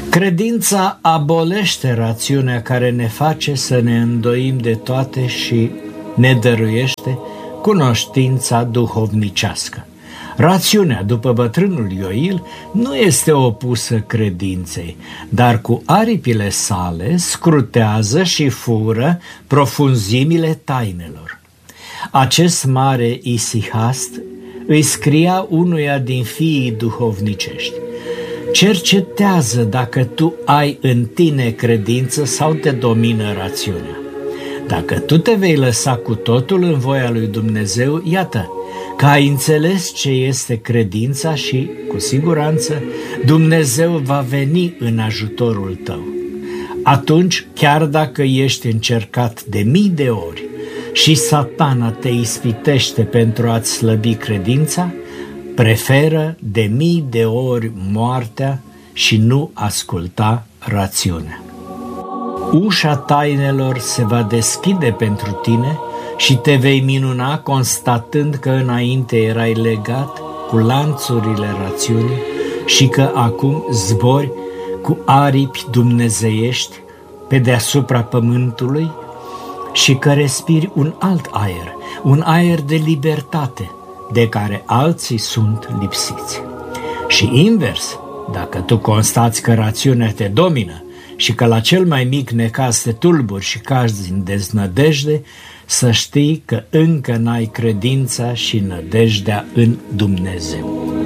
Credința abolește rațiunea care ne face să ne îndoim de toate și ne dăruiește cunoștința duhovnicească. Rațiunea, după bătrânul Ioil, nu este opusă credinței, dar cu aripile sale scrutează și fură profunzimile tainelor. Acest mare isihast îi scria unuia din fiii duhovnicești: cercetează dacă tu ai în tine credință sau te domină rațiunea. Dacă tu te vei lăsa cu totul în voia lui Dumnezeu, iată că ai înțeles ce este credința și, cu siguranță, Dumnezeu va veni în ajutorul tău. Atunci, chiar dacă ești încercat de mii de ori și Satana te ispitește pentru a-ți slăbi credința, preferă de mii de ori moartea și nu asculta rațiunea. Ușa tainelor se va deschide pentru tine și te vei minuna constatând că înainte erai legat cu lanțurile rațiunii și că acum zbori cu aripi dumnezeiești pe deasupra pământului și că respiri un alt aer, un aer de libertate, de care alții sunt lipsiți. Și invers, dacă tu constați că rațiunea te domină și că la cel mai mic necaz te tulburi și cazi în deznădejde, să știi că încă n-ai credința și nădejdea în Dumnezeu.